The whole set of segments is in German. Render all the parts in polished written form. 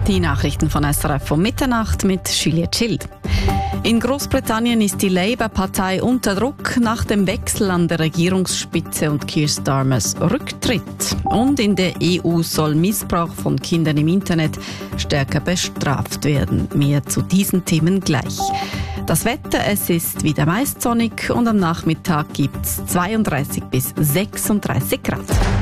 Die Nachrichten von SRF um Mitternacht mit Juliette Schild. In Großbritannien ist die Labour-Partei unter Druck nach dem Wechsel an der Regierungsspitze und Keir Starmers Rücktritt. Und in der EU soll Missbrauch von Kindern im Internet stärker bestraft werden. Mehr zu diesen Themen gleich. Das Wetter, es ist wieder meist sonnig und am Nachmittag gibt es 32 bis 36 Grad.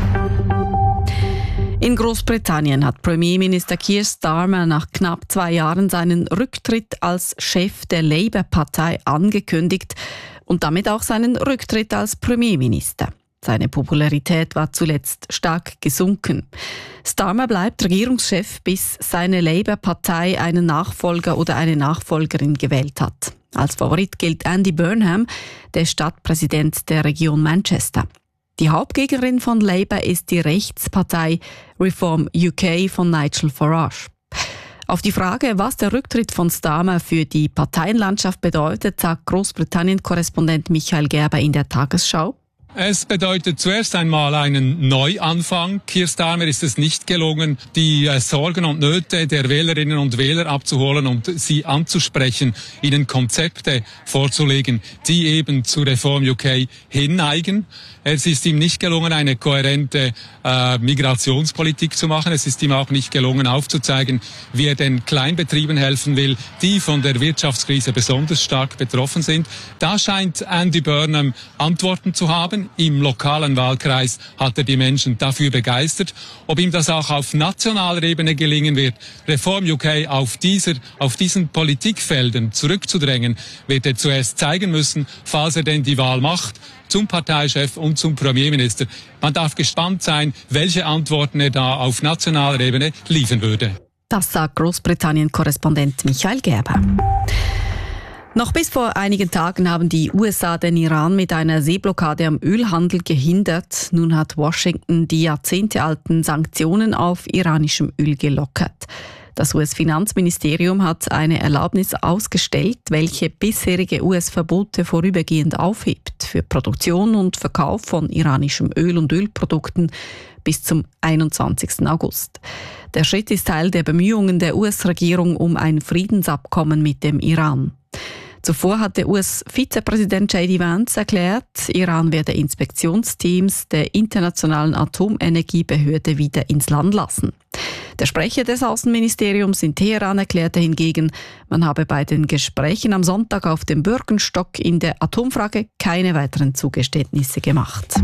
In Großbritannien hat Premierminister Keir Starmer nach knapp 2 Jahren seinen Rücktritt als Chef der Labour-Partei angekündigt und damit auch seinen Rücktritt als Premierminister. Seine Popularität war zuletzt stark gesunken. Starmer bleibt Regierungschef, bis seine Labour-Partei einen Nachfolger oder eine Nachfolgerin gewählt hat. Als Favorit gilt Andy Burnham, der Stadtpräsident der Region Manchester. Die Hauptgegnerin von Labour ist die Rechtspartei Reform UK von Nigel Farage. Auf die Frage, was der Rücktritt von Starmer für die Parteienlandschaft bedeutet, sagt Großbritannien-Korrespondent Michael Gerber in der Tagesschau. Es bedeutet zuerst einmal einen Neuanfang. Keir Starmer ist es nicht gelungen, die Sorgen und Nöte der Wählerinnen und Wähler abzuholen und sie anzusprechen, ihnen Konzepte vorzulegen, die eben zu Reform UK hinneigen. Es ist ihm nicht gelungen, eine kohärente Migrationspolitik zu machen. Es ist ihm auch nicht gelungen, aufzuzeigen, wie er den Kleinbetrieben helfen will, die von der Wirtschaftskrise besonders stark betroffen sind. Da scheint Andy Burnham Antworten zu haben. Im lokalen Wahlkreis hat er die Menschen dafür begeistert. Ob ihm das auch auf nationaler Ebene gelingen wird, Reform UK auf diesen Politikfeldern zurückzudrängen, wird er zuerst zeigen müssen, falls er denn die Wahl macht zum Parteichef und zum Premierminister. Man darf gespannt sein, welche Antworten er da auf nationaler Ebene liefern würde. Das sagt Großbritannien-Korrespondent Michael Gerber. Noch bis vor einigen Tagen haben die USA den Iran mit einer Seeblockade am Ölhandel gehindert. Nun hat Washington die jahrzehntealten Sanktionen auf iranischem Öl gelockert. Das US-Finanzministerium hat eine Erlaubnis ausgestellt, welche bisherige US-Verbote vorübergehend aufhebt für Produktion und Verkauf von iranischem Öl und Ölprodukten bis zum 21. August. Der Schritt ist Teil der Bemühungen der US-Regierung um ein Friedensabkommen mit dem Iran. Zuvor hatte US-Vizepräsident J.D. Vance erklärt, Iran werde Inspektionsteams der Internationalen Atomenergiebehörde wieder ins Land lassen. Der Sprecher des Außenministeriums in Teheran erklärte hingegen, man habe bei den Gesprächen am Sonntag auf dem Bürgerstock in der Atomfrage keine weiteren Zugeständnisse gemacht.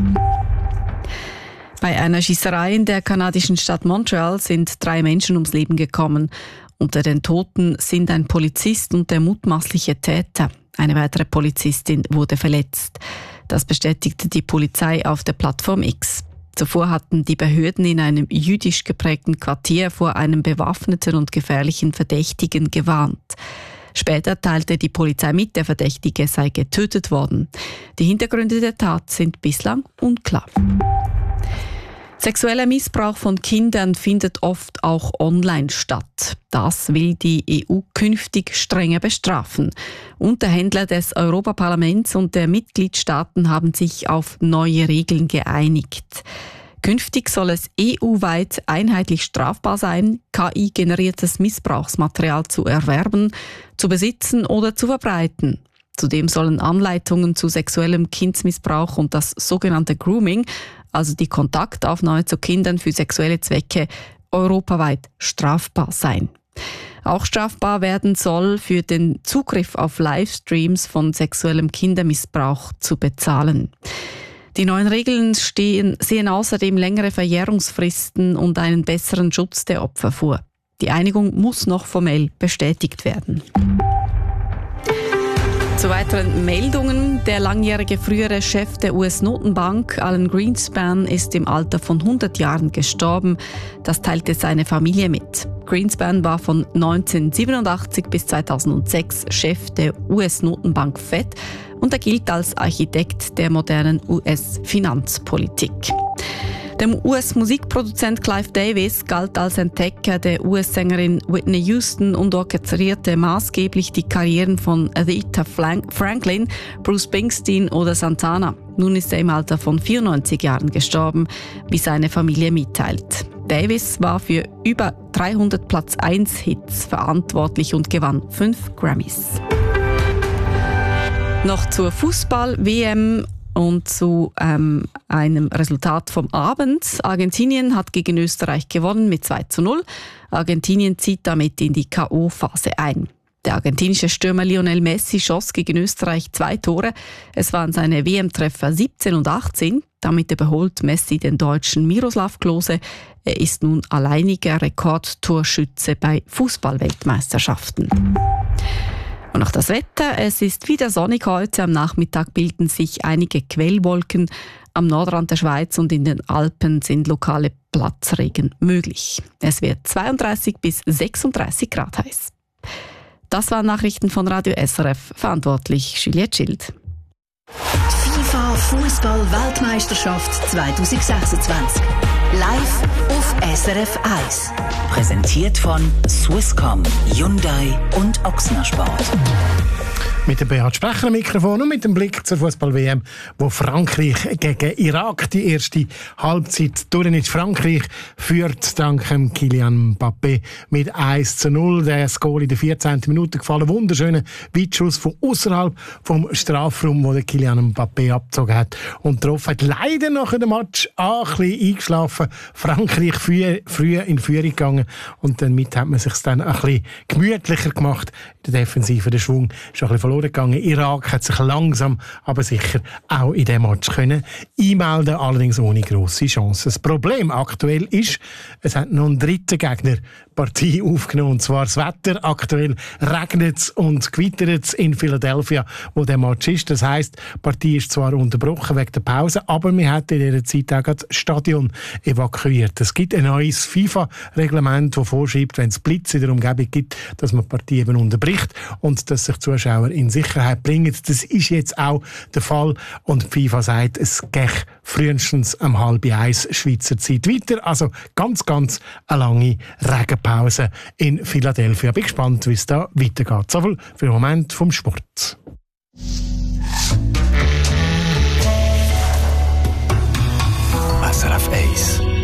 Bei einer Schießerei in der kanadischen Stadt Montreal sind 3 Menschen ums Leben gekommen. Unter den Toten sind ein Polizist und der mutmaßliche Täter. Eine weitere Polizistin wurde verletzt. Das bestätigte die Polizei auf der Plattform X. Zuvor hatten die Behörden in einem jüdisch geprägten Quartier vor einem bewaffneten und gefährlichen Verdächtigen gewarnt. Später teilte die Polizei mit, der Verdächtige sei getötet worden. Die Hintergründe der Tat sind bislang unklar. Sexueller Missbrauch von Kindern findet oft auch online statt. Das will die EU künftig strenger bestrafen. Unterhändler des Europaparlaments und der Mitgliedstaaten haben sich auf neue Regeln geeinigt. Künftig soll es EU-weit einheitlich strafbar sein, KI-generiertes Missbrauchsmaterial zu erwerben, zu besitzen oder zu verbreiten. Zudem sollen Anleitungen zu sexuellem Kindsmissbrauch und das sogenannte Grooming, also die Kontaktaufnahme zu Kindern für sexuelle Zwecke, europaweit strafbar sein. Auch strafbar werden soll, für den Zugriff auf Livestreams von sexuellem Kindermissbrauch zu bezahlen. Die neuen Regeln sehen außerdem längere Verjährungsfristen und einen besseren Schutz der Opfer vor. Die Einigung muss noch formell bestätigt werden. Zu weiteren Meldungen. Der langjährige frühere Chef der US-Notenbank, Alan Greenspan, ist im Alter von 100 Jahren gestorben. Das teilte seine Familie mit. Greenspan war von 1987 bis 2006 Chef der US-Notenbank Fed und er gilt als Architekt der modernen US-Finanzpolitik. Dem US-Musikproduzent Clive Davis galt als Entdecker der US-Sängerin Whitney Houston und orchestrierte maßgeblich die Karrieren von Aretha Franklin, Bruce Springsteen oder Santana. Nun ist er im Alter von 94 Jahren gestorben, wie seine Familie mitteilt. Davis war für über 300 Platz-1-Hits verantwortlich und gewann 5 Grammys. Noch zur Fußball-WM und zu einem Resultat vom Abend. Argentinien hat gegen Österreich gewonnen mit 2:0. Argentinien zieht damit in die K.O.-Phase ein. Der argentinische Stürmer Lionel Messi schoss gegen Österreich 2 Tore. Es waren seine WM-Treffer 17 und 18. Damit überholt Messi den Deutschen Miroslav Klose. Er ist nun alleiniger Rekordtorschütze bei Fußball-Weltmeisterschaften. Und noch das Wetter. Es ist wieder sonnig heute. Am Nachmittag bilden sich einige Quellwolken. Am Nordrand der Schweiz und in den Alpen sind lokale Platzregen möglich. Es wird 32 bis 36 Grad heiß. Das waren Nachrichten von Radio SRF. Verantwortlich Juliette Schild. FIFA Fußball-Weltmeisterschaft 2026. Live auf SRF 1. Präsentiert von Swisscom, Hyundai und Ochsner Sport. Mit dem Beat Sprecher am Mikrofon und mit dem Blick zur Fußball-WM, wo Frankreich gegen Irak die erste Halbzeit durch ist. Frankreich führt dank Kylian Mbappé mit 1:0. Der Goal in der 14. Minute gefallen. Wunderschöner Weitschuss von außerhalb vom Strafraum, wo der Kylian Mbappé abgezogen hat und getroffen hat. Leider nach dem Match ein bisschen eingeschlafen. Frankreich früh in Führung gegangen und damit hat man sich dann ein bisschen gemütlicher gemacht. In der Defensive der Schwung ist ein bisschen verloren gegangen. Irak hat sich langsam, aber sicher auch in diesem Match können einmelden, allerdings ohne grosse Chance. Das Problem aktuell ist, es hat noch einen dritten Gegner Partie aufgenommen, und zwar das Wetter. Aktuell regnet es und gewittert es in Philadelphia, wo der Match ist. Das heisst, die Partie ist zwar unterbrochen wegen der Pause, aber wir haben in dieser Zeit auch das Stadion evakuiert. Es gibt ein neues FIFA-Reglement, das vorschreibt, wenn es Blitz in der Umgebung gibt, dass man die Partie eben unterbricht und dass sich Zuschauer in Sicherheit bringen. Das ist jetzt auch der Fall und die FIFA sagt, es geht frühestens um 12:30 Schweizer Zeit weiter. Also ganz eine lange Regenpause in Philadelphia. Bin gespannt, wie es da weitergeht. So viel für den Moment vom Sport. SRF 1